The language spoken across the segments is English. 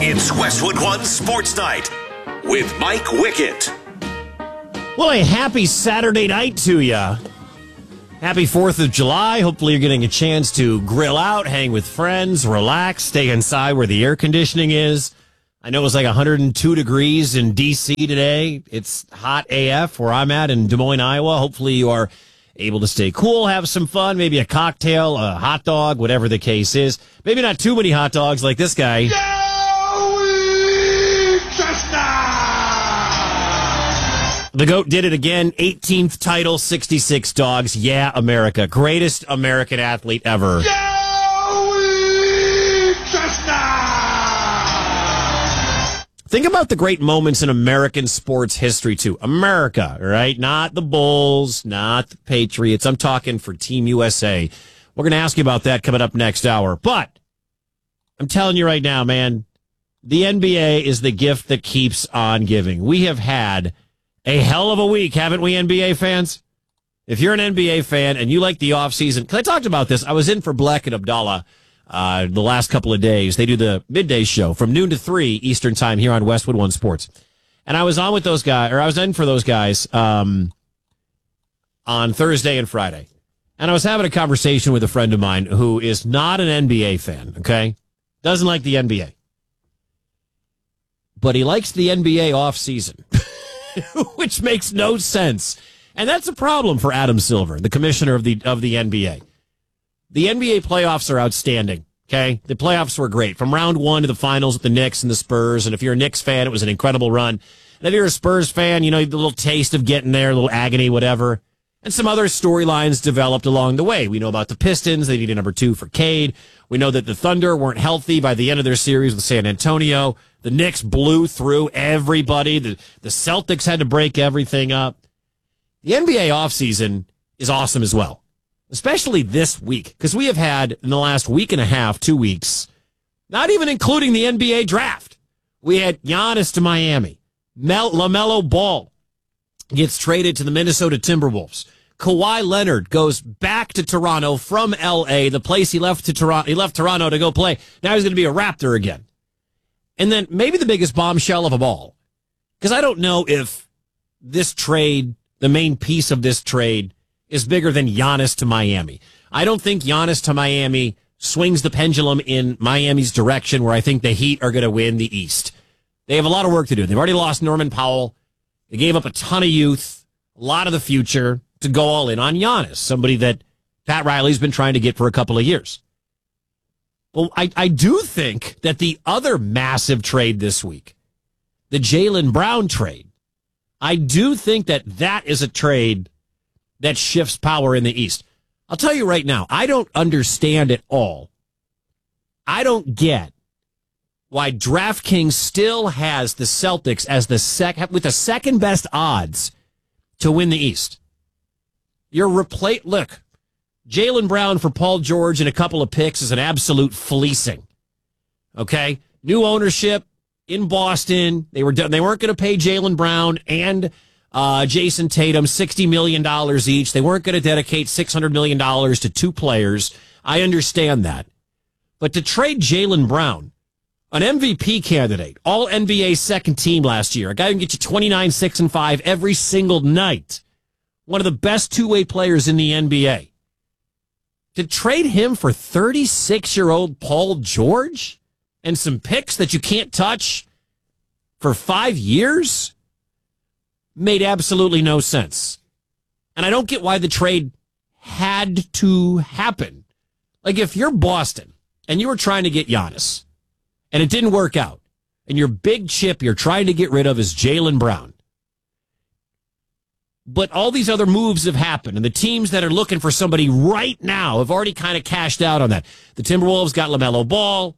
It's Westwood One Sports Night with Mike Wickett. Well, a happy Saturday night to you. Happy 4th of July. Hopefully you're getting a chance to grill out, hang with friends, relax, stay inside where the air conditioning is. I know it was like 102 degrees in D.C. today. It's hot AF where I'm at in Des Moines, Iowa. Hopefully you are able to stay cool, have some fun, maybe a cocktail, a hot dog, whatever the case is. Maybe not too many hot dogs like this guy. Joey Chestnut! The GOAT did it again. 18th title, 66 dogs. Yeah, America. Greatest American athlete ever. Joey Chestnut! Think about the great moments in American sports history, too. America, right? Not the Bulls, not the Patriots. I'm talking for Team USA. We're going to ask you about that coming up next hour. But I'm telling you right now, man, the NBA is the gift that keeps on giving. We have had a hell of a week, haven't we, NBA fans? If you're an NBA fan and you like the offseason, because I talked about this, I was in for Black and Abdallah the last couple of days. They do the midday show from noon to 3 Eastern time here on Westwood One Sports. And I was on with those guys, or I was in for those guys on Thursday and Friday. And I was having a conversation with a friend of mine who is not an NBA fan, okay? Doesn't like the NBA. But he likes the NBA offseason, which makes no sense. And that's a problem for Adam Silver, the commissioner of the NBA. The NBA playoffs are outstanding, okay? The playoffs were great. From round one to the finals with the Knicks and the Spurs. And if you're a Knicks fan, it was an incredible run. And if you're a Spurs fan, you know, the little taste of getting there, a little agony, whatever. And some other storylines developed along the way. We know about the Pistons. They needed number 2 for Cade. We know that the Thunder weren't healthy by the end of their series with San Antonio. The Knicks blew through everybody. The Celtics had to break everything up. The NBA offseason is awesome as well, especially this week, because we have had, in the last week and a half, 2 weeks, not even including the NBA draft, we had Giannis to Miami. LaMelo Ball gets traded to the Minnesota Timberwolves. Kawhi Leonard goes back to Toronto from L.A., the place he left Toronto to go play. Now he's going to be a Raptor again. And then maybe the biggest bombshell of them all, because I don't know if this trade, the main piece of this trade, is bigger than Giannis to Miami. I don't think Giannis to Miami swings the pendulum in Miami's direction where I think the Heat are going to win the East. They have a lot of work to do. They've already lost Norman Powell. They gave up a ton of youth, a lot of the future, to go all in on Giannis, somebody that Pat Riley's been trying to get for a couple of years. Well, I do think that the other massive trade this week, the Jaylen Brown trade, I do think that that is a trade that shifts power in the East. I'll tell you right now, I don't understand at all. I don't get why DraftKings still has the Celtics as with the second best odds to win the East. Look, Jaylen Brown for Paul George and a couple of picks is an absolute fleecing. Okay? New ownership in Boston. They weren't going to pay Jaylen Brown and Jason Tatum $60 million each. They weren't going to dedicate $600 million to 2 players. I understand that. But to trade Jaylen Brown, an MVP candidate, all NBA second team last year, a guy who can get you 29, 6, and 5 every single night, one of the best two-way players in the NBA, to trade him for 36-year-old Paul George and some picks that you can't touch for 5 years made absolutely no sense. And I don't get why the trade had to happen. Like, if you're Boston and you were trying to get Giannis and it didn't work out, and your big chip you're trying to get rid of is Jaylen Brown, but all these other moves have happened, and the teams that are looking for somebody right now have already kind of cashed out on that. The Timberwolves got LaMelo Ball.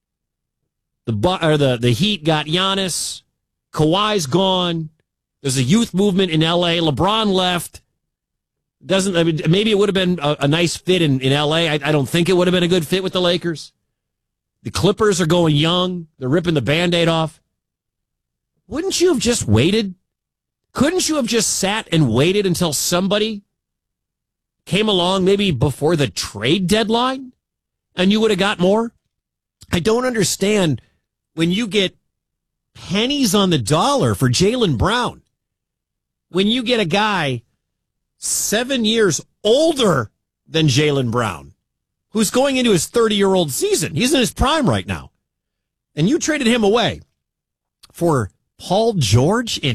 The Heat got Giannis. Kawhi's gone. There's a youth movement in L.A. LeBron left. Maybe it would have been a nice fit in L.A. I don't think it would have been a good fit with the Lakers. The Clippers are going young. They're ripping the Band-Aid off. Wouldn't you have just waited? Couldn't you have just sat and waited until somebody came along maybe before the trade deadline and you would have got more? I don't understand when you get pennies on the dollar for Jaylen Brown, when you get a guy 7 years older than Jaylen Brown, who's going into his 30-year-old season. He's in his prime right now. And you traded him away for Paul George in